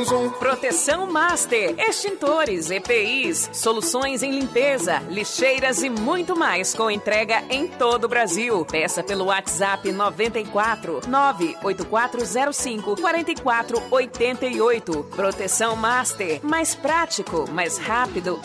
Proteção Master, extintores, EPIs, soluções em limpeza, lixeiras e muito mais com entrega em todo o Brasil. Peça pelo WhatsApp 94 98405 4488. Proteção Master, mais prático, mais rápido